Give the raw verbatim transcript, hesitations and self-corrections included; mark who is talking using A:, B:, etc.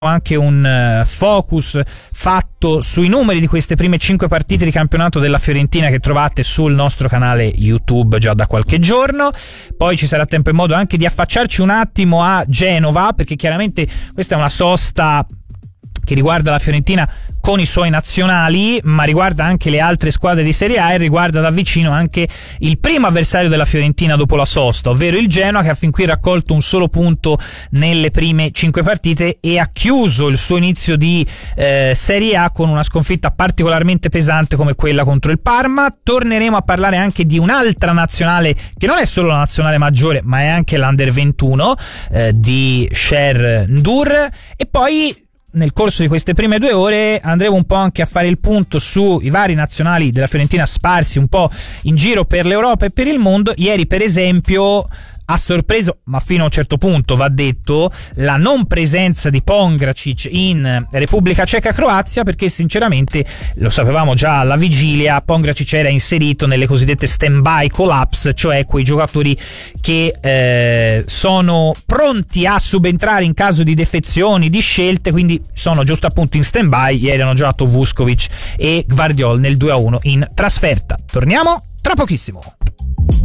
A: anche un uh, focus fatto sui numeri di queste prime cinque partite di campionato della Fiorentina che trovate sul nostro canale YouTube già da qualche giorno. Poi ci sarà tempo e modo anche di affacciarci un attimo a Genova, perché chiaramente questa è una sosta che riguarda la Fiorentina con i suoi nazionali, ma riguarda anche le altre squadre di Serie A e riguarda da vicino anche il primo avversario della Fiorentina dopo la sosta, ovvero il Genoa, che ha fin qui raccolto un solo punto nelle prime cinque partite e ha chiuso il suo inizio di eh, Serie A con una sconfitta particolarmente pesante come quella contro il Parma. Torneremo a parlare anche di un'altra nazionale che non è solo la nazionale maggiore, ma è anche l'Under ventuno eh, di Sher Ndur, e poi nel corso di queste prime due ore andremo un po' anche a fare il punto sui vari nazionali della Fiorentina sparsi un po' in giro per l'Europa e per il mondo. Ieri, per esempio, ha sorpreso, ma fino a un certo punto va detto, la non presenza di Pongracic in Repubblica Ceca-Croazia, perché sinceramente, lo sapevamo già alla vigilia, Pongracic era inserito nelle cosiddette stand-by collapse, cioè quei giocatori che eh, sono pronti a subentrare in caso di defezioni, di scelte, quindi sono giusto appunto in stand-by. Ieri hanno giocato Vuskovic e Gvardiol nel due a uno in trasferta. Torniamo tra pochissimo.